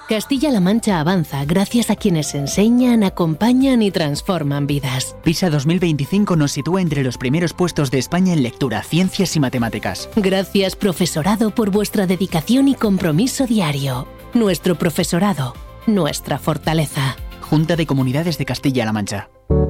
Castilla-La Mancha avanza gracias a quienes enseñan, acompañan y transforman vidas. PISA 2025 nos sitúa entre los primeros puestos de España en lectura, ciencias y matemáticas. Gracias, profesorado, por vuestra dedicación y compromiso diario. Nuestro profesorado, nuestra fortaleza. Junta de Comunidades de Castilla-La Mancha.